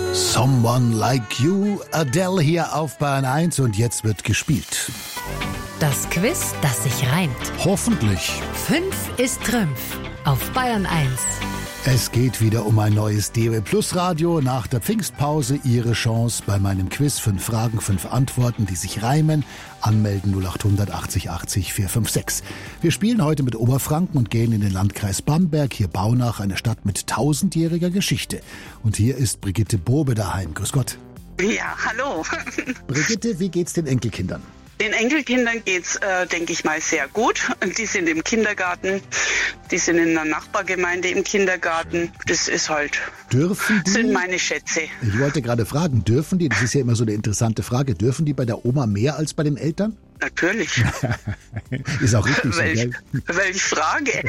Someone Like You, Adele hier auf Bayern 1 und jetzt wird gespielt. Das Quiz, das sich reimt. Hoffentlich. 5 ist Trümpf auf Bayern 1. Es geht wieder um ein neues DW Plus Radio. Nach der Pfingstpause Ihre Chance bei meinem Quiz. 5 Fragen, 5 Antworten, die sich reimen. Anmelden 0800 80 80 456. Wir spielen heute mit Oberfranken und gehen in den Landkreis Bamberg, hier Baunach, eine Stadt mit 1000-jähriger Geschichte. Und hier ist Brigitte Bobe daheim. Grüß Gott. Ja, hallo. Brigitte, wie geht's den Enkelkindern? Den Enkelkindern geht's, denke ich mal, sehr gut. Die sind im Kindergarten, die sind in einer Nachbargemeinde im Kindergarten. Das ist halt, Dürfen die? Sind meine Schätze. Ich wollte gerade fragen, dürfen die, das ist ja immer so eine interessante Frage, dürfen die bei der Oma mehr als bei den Eltern? Natürlich. Ist auch richtig so, gell? Welche Frage?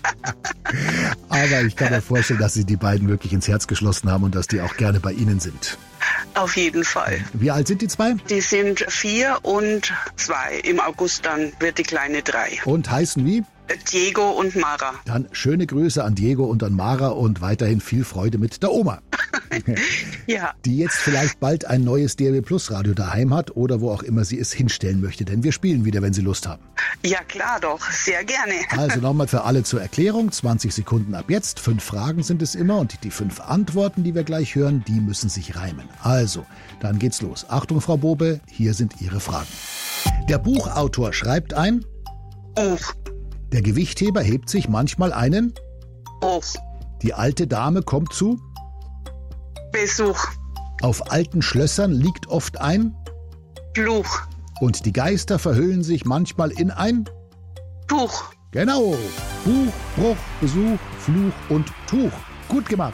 Aber ich kann mir vorstellen, dass Sie die beiden wirklich ins Herz geschlossen haben und dass die auch gerne bei Ihnen sind. Auf jeden Fall. Wie alt sind die zwei? Die sind 4 und 2. Im August dann wird die Kleine 3. Und heißen wie? Diego und Mara. Dann schöne Grüße an Diego und an Mara und weiterhin viel Freude mit der Oma. Ja. Die jetzt vielleicht bald ein neues DRW Plus Radio daheim hat oder wo auch immer sie es hinstellen möchte. Denn wir spielen wieder, wenn Sie Lust haben. Ja, klar doch. Sehr gerne. Also nochmal für alle zur Erklärung. 20 Sekunden ab jetzt. 5 Fragen sind es immer und die 5 Antworten, die wir gleich hören, die müssen sich reimen. Also, dann geht's los. Achtung, Frau Bobe, hier sind Ihre Fragen. Der Buchautor schreibt ein Buch. Der Gewichtheber hebt sich manchmal einen Buch. Die alte Dame kommt zu Besuch. Auf alten Schlössern liegt oft ein Fluch. Und die Geister verhüllen sich manchmal in ein Tuch. Genau. Buch, Bruch, Besuch, Fluch und Tuch. Gut gemacht.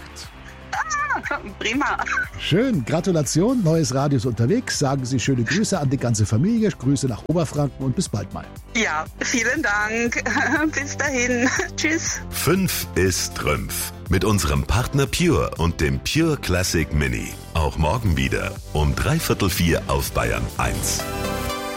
Prima. Schön, Gratulation, neues Radio ist unterwegs. Sagen Sie schöne Grüße an die ganze Familie, Grüße nach Oberfranken und bis bald mal. Ja, vielen Dank. Bis dahin. Tschüss. 5 ist Trümpf. Mit unserem Partner Pure und dem Pure Classic Mini. Auch morgen wieder um 3/4 auf Bayern 1.